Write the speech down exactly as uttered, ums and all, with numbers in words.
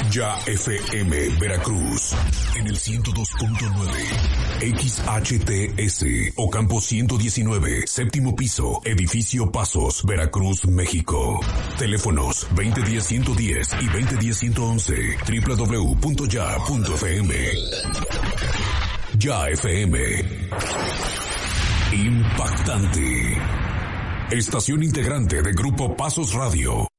Ya F M Veracruz en el ciento dos punto nueve, X H T S Ocampo ciento diecinueve, séptimo piso, edificio Pasos, Veracruz, México. Teléfonos veinte diez ciento diez y veinte diez ciento once, doble u doble u doble u punto ya punto f m. Ya F M. Impactante. Estación integrante de Grupo Pasos Radio.